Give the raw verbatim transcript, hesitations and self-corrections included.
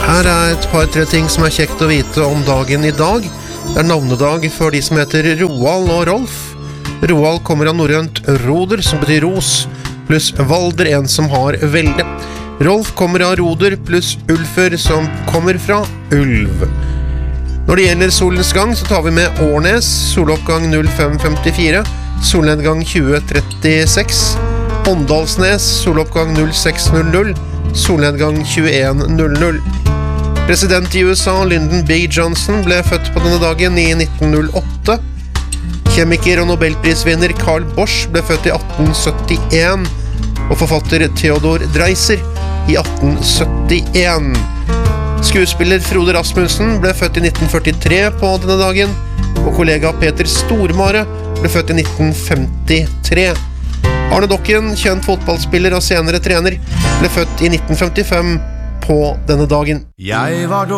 Her er et par-tre ting som er kjekt å vite om dagen i dag. Det er navnedag for de som heter Roald og Rolf. Roald kommer av norrønt roder, som betyr ros, pluss valder, en som har velde. Rolf kommer av roder, pluss ulfer, som kommer fra ulv. Når det gjelder solens gang, så tar vi med Årnes, soloppgang null fem femtifire, solnedgang tjue trettiseks, Åndalsnes, soloppgang null seks null null, solnedgang tjueen null null. President i U S A, Lyndon B. Johnson, ble født på denne dagen i nitten null åtte. Kjemiker og Nobelprisvinner Carl Bosch ble født i atten syttien, og forfatter Theodor Dreiser i atten syttien. Skuespiller Frode Rasmussen ble født i nitten førtitre på denne dagen, og kollega Peter Stormare ble født i nitten femtitre. Arne Dokken, kjent fotballspiller og senere trener, ble født i nitten femtifem på denne dagen. Jeg var